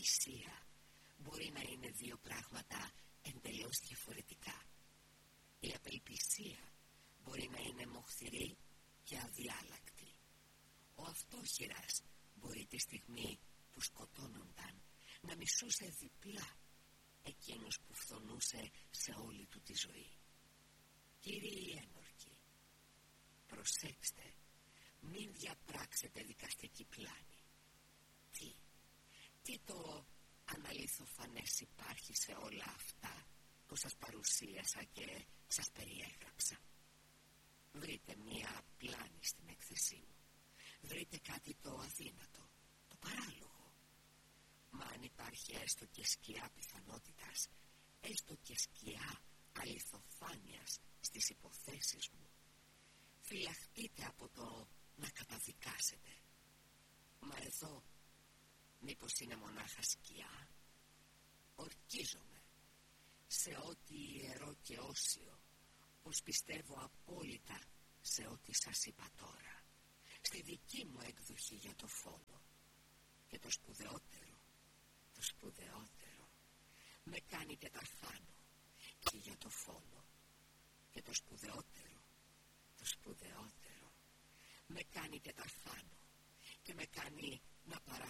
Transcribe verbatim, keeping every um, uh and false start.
απελπισία μπορεί να είναι δύο πράγματα εντελώς διαφορετικά. Η απελπισία μπορεί να είναι μοχθηρή και αδιάλακτη. Ο αυτόχειρας μπορεί τη στιγμή που σκοτώνονταν να μισούσε διπλά εκείνος που φθονούσε σε όλη του τη ζωή. Κύριοι ένορκοι, προσέξτε, μην διαπράξετε δικαστική πλάνη. Τι, τι το αναληθοφανές υπάρχει σε όλα αυτά που σας παρουσίασα και σας περιέγραψα? Βρείτε μία πλάνη στην έκθεσή μου. Βρείτε κάτι το αδύνατο, το παράλογο. Μα αν υπάρχει έστω και σκιά πιθανότητας, έστω και σκιά αληθοφάνειας στις υποθέσεις μου, φυλαχτείτε από το να καταδικάσετε. Μα εδώ μήπως είναι μονάχα σκιά? Ορκίζομαι σε ό,τι ιερό και όσιο, πως πιστεύω απόλυτα σε ό,τι σας είπα τώρα, στη δική μου έκδοχη για το φόνο. Και το σπουδαιότερο, το σπουδαιότερο, με κάνει και τα χάνω και για το φόνο. Και το σπουδαιότερο, το σπουδαιότερο, με κάνει και τα χάνω και με κάνει να παραχάνω